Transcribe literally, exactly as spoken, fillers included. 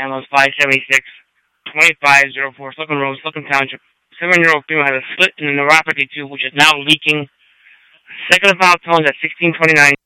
Ambulance five seventy-six, twenty-five oh four, Slocum Road, Slocum Township. Seven-year-old female has a slit in the neuropathy tube, which is now leaking. Second and final tones at sixteen twenty-nine.